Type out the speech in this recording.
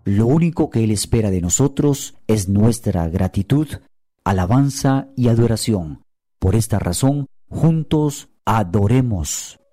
Lo único que Él espera de nosotros es nuestra gratitud, alabanza y adoración. Por esta razón, juntos adoremos.